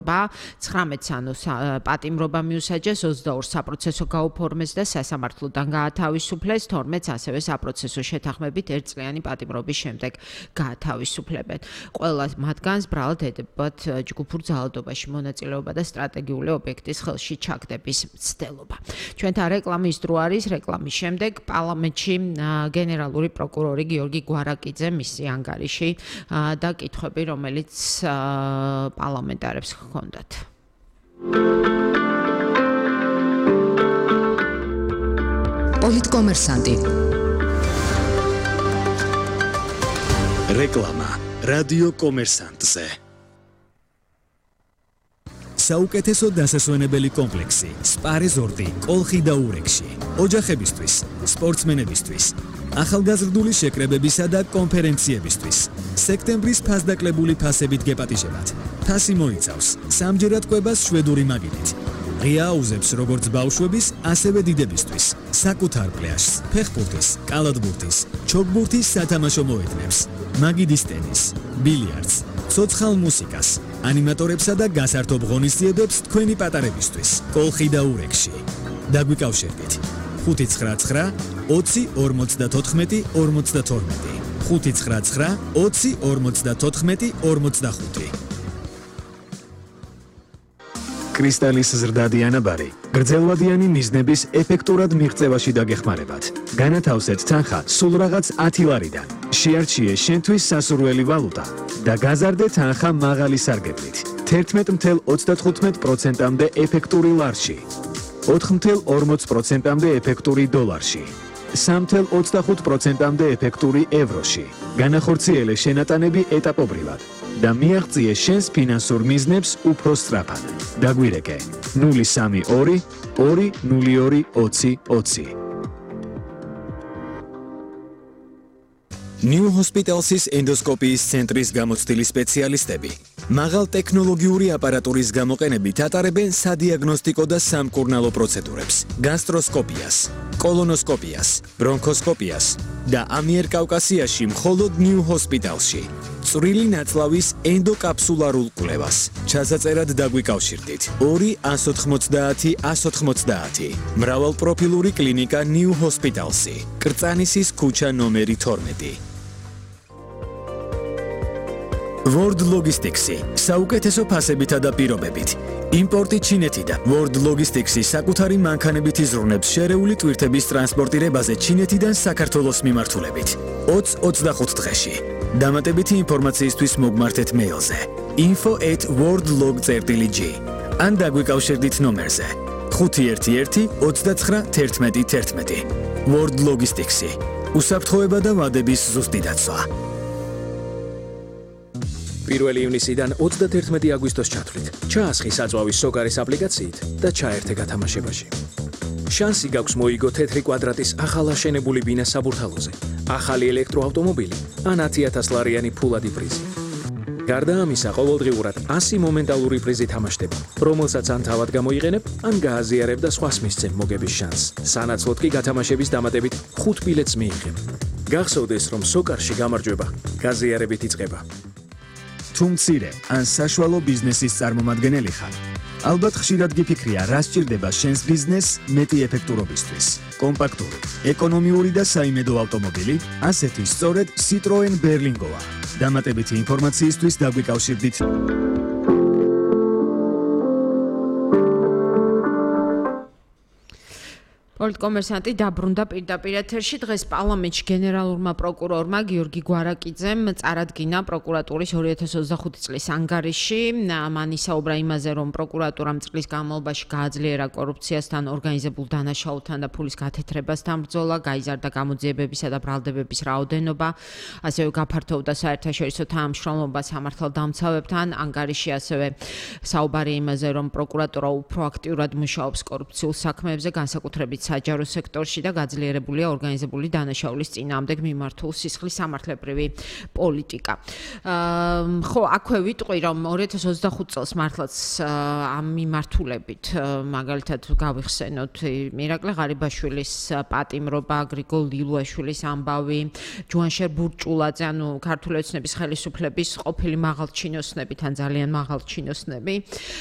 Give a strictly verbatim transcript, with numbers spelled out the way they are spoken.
ცხრამეტს ანუ პატიმრობა მიუსაჯეს, ოცდაორს საპროცესო გაუფორმეს და სასამართლოდან გაათავისუფლეს, თორმეტს ასევე საპროცესო შეთანხმებით ერთწლიანი პატიმრობის შემდეგ გაათავისუფლებენ. ყველა მათგანს ბრალად ედებათ ჯგუფურ ძალადობაში მონაწილეობა და სტრატეგიული ობიექტის ხელში ჩაგდების მცდელობა. ჩვენთან რეკლამის დრო არის, რეკლამის შემდეგ პარლამენტში გენერალური პროკურორი გიორგი გვარაკიძე, მისი ანგარიში და კითხვები, რომელიც პარლამენტარებს ჰქონდათ. პოლიტკომერსანტი. რეკლამა რადიო კომერსანტზე. საუკეთესო დასასვენებელი კომპლექსი სპა რეზორტი კოლხი და ურეკში. ოჯახებისთვის, სპორტსმენებისთვის, ახალგაზრდული შეკრებებისა და კონფერენციებისთვის. სექტემბრის ფასდაკლებული ფასებით გეპატიჟებათ. ფასი მოიცავს სამჯერად კვებას შვედური მაგიდით. ღია აუზებს როგორც ბავშვების, ასევე დიდებისთვის. საკუთარ პლაჟს, ფეხბურთის, კალათბურთის, ჩოგბურთის სათამაშო მოედნებს, მაგიდის ტენის, ბილიარდს, ცოცხალ მუსიკას, ანიმატორებსა და გასართობ ღონისძიებებს თქვენი პატარებისთვის. კოლხი და ურეკში. დაგვიკავშირდით. ხუთი ცხრა ცხრა ოცი ორმოცდათოთხმეტი ორმოცდათორმეტი ხუთი ცხრა ცხრა ოცი ორმოცდათოთხმეტი ორმოცდახუთი. კრისტალის ზრდადი ანაბარი გრძელვადიანი მიზნების ეფექტურად მიღწევაში დაგეხმარებათ. განათავსეთ თანხა სულ რაღაც ათი ლარიდან. შეარჩიე შენთვის სასურველი ვალუტა და გაზარდე თანხა მაღალი სარგებლით. თერთმეტ ათი ოცდათხუთმეტ პროცენტამდე ეფექტური ლარში. ოთხ ათი ორმოც პროცენტამდე ეფექტური დოლარში. სამი ათი ოცდახუთ პროცენტამდე ეფექტური ევროში. განახორციელე შენატანები ეტაპობრივად და მიაღწიე შენს ფინანსურ მიზნებს უფრო სწრაფად. დაგვირეკე ნული სამი ორი ორი ნული ორი ოცი ოცი. New Hospitals's ენდოსკოპიის ცენტრის გამოცდილი სპეციალისტები მაღალ ტექნოლოგიური აპარატურის გამოყენებით ატარებენ სადიაგნოსტიკო და სამკურნალო პროცედურებს, გასტროსკოპიას, კოლონოსკოპიას, ბრონქოსკოპიას და ამიერკავკასიაში მხოლოდ New Hospitalsში. წვრილი ნაწლავის ენდოკაფსულარულ კვლევას. ჩასაწერად დაგვიკავშირდით. ორი ას ოთხმოცდაათი ას ოთხმოცდაათი. მრავალპროფილური კლინიკა New Hospitalsი. კრწანისის ქუჩა ნომერი თორმეტი. World Logistics-ი საუკეთესო ფასებითა და პირობებით. იმპორტი ჩინეთიდან. World Logistics-ი საკუთარი მანქანებით იზრუნებს შერეული ტვირთების ტრანსპორტირებაზე ჩინეთიდან საქართველოს მიმართულებით. ოცი ოცდახუთ დღეში. დამატებითი ინფორმაციისთვის მოგმართეთ მეილზე info at worldlog წერტილი g ან დაგვიკავშირდით ნომერზე ხუთი ერთი ერთი ოცდაცხრა თერთმეტი თერთმეტი. World Logistics-ი უსაფრთხოება და ვადების ზუსტი დაცვა. პირველი ივნისიდან ოცდათერთმეტი აგვისტოს ჩათვლით. ჩაასხი საწვავის სოკარის აპლიკაციით და ჩაერთე გათამაშებაში. შანსი გაქვს მოიგო თეთრი კვადრატის ახალაშენებული ბინა საბურთალოზე, ახალი ელექტროავტომობილი ან ათი ათას ლარიანი ფულადი პრიზი. გარდა ამისა, ყოველდღიურად ასი მომენტალური პრიზი თამაშდება, რომელსაც ან თავად გამოიყენებ, ან გააზიარებ და სხვას მისცემ მოგების შანსს. სანაცვლოდ კი გათამაშების დამატებით ხუთ ბილეთს მიიღებ. გახსოვდეს, რომ სოკარში გამარჯვება გაზიარებით იწყება. თუ მცირე ან საშუალო ბიზნესის წარმომადგენელი ხარ, ალბათ ხშირად გიფიქრია, რა სჭირდება შენს ბიზნესს მეტი ეფექტურობისთვის. კომპაქტური, ეკონომიური და საიმედო ავტომობილი, ასეთი სწორედ Citroen Berlingoა. დამატებითი ინფორმაციისთვის დაგვიკავშირდით პოლიტკომერსანტი დაბრუნდა პირდაპირ ეთერში. დღეს პარლამენტში გენერალურმა პროკურორმა გიორგი გვარაკიძემ წარადგინა პროკურატურის ორი ათას ოცდახუთი წლის ანგარიში. მან ისაუბრა იმაზე, რომ პროკურატურამ წლის განმავლობაში გააძლიერა კორუფციასთან, ორგანიზებულ დანაშაულთან და ფულის გათეთრებასთან ბრძოლა, გაიზარდა გამოძიებებისა და ბრალდებების რაოდენობა, ასევე გაფართოვდა საერთაშორისო თანამშრომლობა სამართალდამცავებთან. ანგარიში ასევე საუბარია იმაზე, რომ პროკურატურა უფრო აქტიურად მუშაობს კორუფციულ საქმეებზე, განსაკუთრებით საჯარო სექტორში და გაძლიერებულია ორგანიზებული დანაშაულის წინააღმდეგ მიმართულ სისხლის სამართლებრივი პოლიტიკა. ხო, აქვე ვიტყვი, რომ ორი ათას ოცდახუთი წელს მართლაც ამ მიმართულებით მაგალითად გავიხსენოთ მირაკლე ღარიბაშვილის პატიმრობა, გრიგოლ ლილუაშვილის ამბავი, ჯუანშერ ბურჭულაძე, ანუ ქართული ოცნების ხელისუფლების ყოფილი მაღალჩინოსნები, თან ძალიან მაღალჩინოსნები.